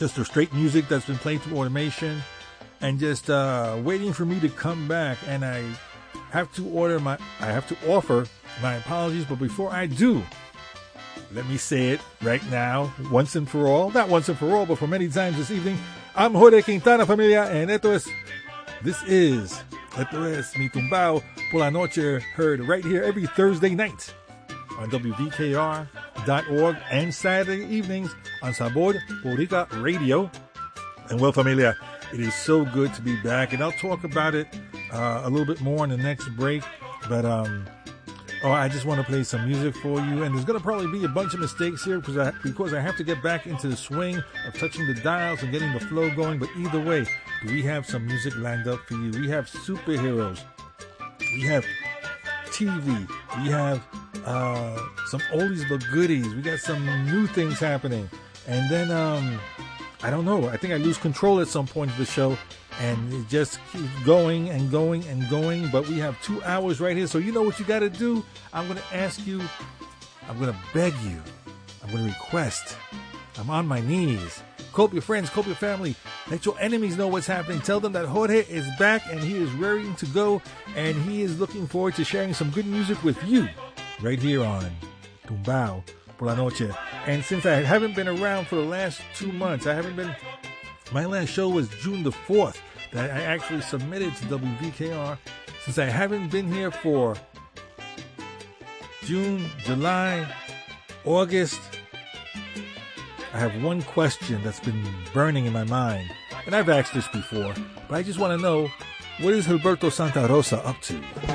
just the straight music that's been played through automation, and just waiting for me to come back. And I have to offer my apologies, but before I do, let me say it right now, once and for all. Not once and for all, but for many times this evening. I'm Jorge Quintana, familia, and this is Mi Tumbao por la Noche, heard right here every Thursday night on WVKR.org and Saturday evenings on Sabor Boricua Radio. And well, familia, it is so good to be back, and I'll talk about it a little bit more in the next break. But I just want to play some music for you, and there's going to probably be a bunch of mistakes here because I have to get back into the swing of touching the dials and getting the flow going. But either way, we have some music lined up for you. We have superheroes, we have TV, we have some oldies but goodies. We got some new things happening, and then I don't know. I think I lose control at some point of the show, and it just keeps going and going and going. But we have 2 hours right here, so you know what you got to do. I'm going to ask you, I'm going to beg you, I'm going to request, I'm on my knees. Call up your friends, call up your family, let your enemies know what's happening. Tell them that Jorge is back and he is ready to go, and he is looking forward to sharing some good music with you right here on Tumbao por la Noche. And since I haven't been around for the last 2 months, my last show was June the 4th that I actually submitted to WVKR. Since I haven't been here for June, July, August, I have one question that's been burning in my mind. And I've asked this before, but I just want to know, what is Gilberto Santa Rosa up to?